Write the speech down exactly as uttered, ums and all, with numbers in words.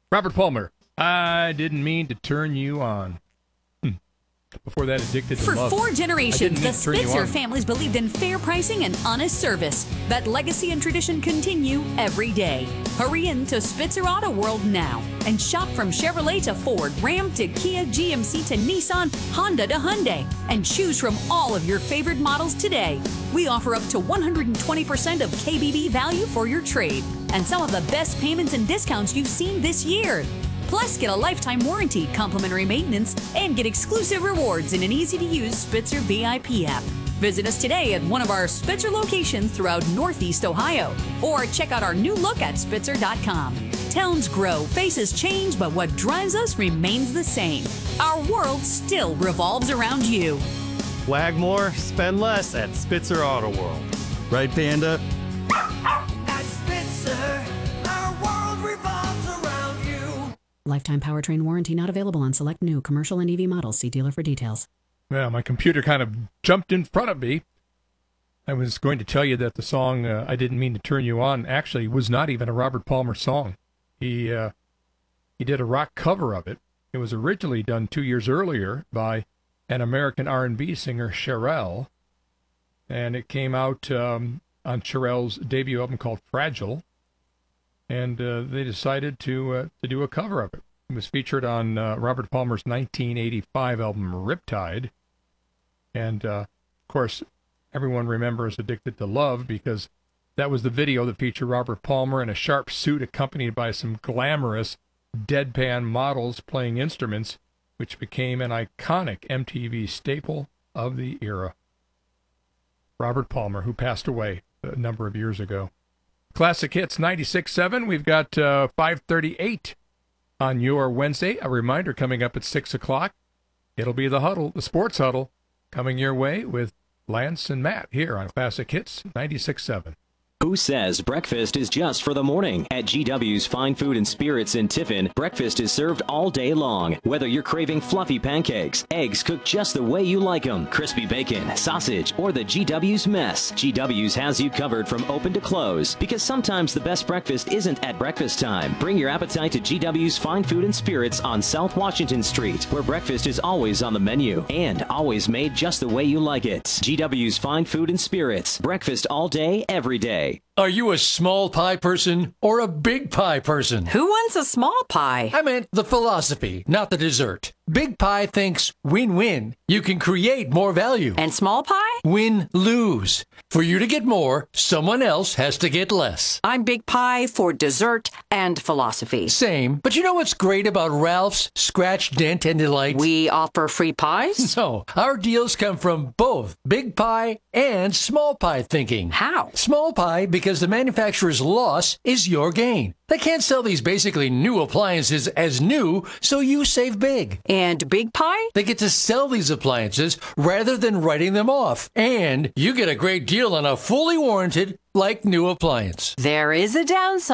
Robert Palmer, I didn't mean to turn you on. Hmm. Before that, Addicted to For Love. four generations, the to turn you Spitzer on. families believed in fair pricing and honest service. That legacy and tradition continue every day. Hurry in to Spitzer Auto World now and shop from Chevrolet to Ford, Ram to Kia, G M C to Nissan, Honda to Hyundai, and choose from all of your favorite models today. We offer up to one hundred twenty percent of K B B value for your trade and some of the best payments and discounts you've seen this year. Plus, get a lifetime warranty, complimentary maintenance, and get exclusive rewards in an easy-to-use Spitzer V I P app. Visit us today at one of our Spitzer locations throughout Northeast Ohio, or check out our new look at Spitzer dot com. Towns grow, faces change, but what drives us remains the same. Our world still revolves around you. Wag more, spend less at Spitzer Auto World. Right, Panda? At Spitzer, our world revolves around you. Lifetime powertrain warranty not available on select new commercial and E V models. See dealer for details. Well, my computer kind of jumped in front of me. I was going to tell you that the song uh, I Didn't Mean to Turn You On actually was not even a Robert Palmer song. He uh, he did a rock cover of it. It was originally done two years earlier by an American R and B singer, Cherelle, and it came out um, on Cherelle's debut album called Fragile, and uh, they decided to uh, to do a cover of it. It was featured on uh, Robert Palmer's nineteen eighty-five album Riptide, and uh, of course, everyone remembers Addicted to Love because that was the video that featured Robert Palmer in a sharp suit accompanied by some glamorous deadpan models playing instruments, which became an iconic M T V staple of the era. Robert Palmer, who passed away a number of years ago. Classic Hits ninety-six point seven. We've got uh, five thirty-eight on your Wednesday. A reminder coming up at six o'clock. It'll be the Huddle, the Sports Huddle, coming your way with Lance and Matt here on Classic Hits ninety-six point seven. Who says breakfast is just for the morning? At G W's Fine Food and Spirits in Tiffin, breakfast is served all day long. Whether you're craving fluffy pancakes, eggs cooked just the way you like them, crispy bacon, sausage, or the G W's mess, G W's has you covered from open to close. Because sometimes the best breakfast isn't at breakfast time. Bring your appetite to G W's Fine Food and Spirits on South Washington Street, where breakfast is always on the menu and always made just the way you like it. G W's Fine Food and Spirits. Breakfast all day, every day. Are you a small pie person or a big pie person? Who wants a small pie? I meant the philosophy, not the dessert. Big Pie thinks win-win. You can create more value. And small pie? Win-lose. For you to get more, someone else has to get less. I'm Big Pie for dessert and philosophy. Same. But you know what's great about Ralph's Scratch, Dent, and Delight? We offer free pies? No. Our deals come from both Big Pie and small pie thinking. How? Small pie because the manufacturer's loss is your gain. They can't sell these basically new appliances as new, so you save big. And Big Pie? They get to sell these appliances rather than writing them off. And you get a great deal on a fully warranted, like new appliance. There is a downside.